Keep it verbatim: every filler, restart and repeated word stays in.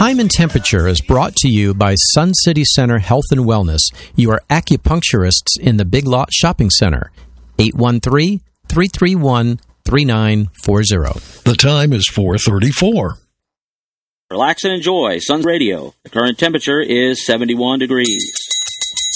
Time and Temperature is brought to you by Sun City Center Health and Wellness, your acupuncturists in the Big Lot Shopping Center. eight one three, three three one, three nine four zero. The time is four thirty-four. Relax and enjoy Sun Radio. The current temperature is seventy-one degrees.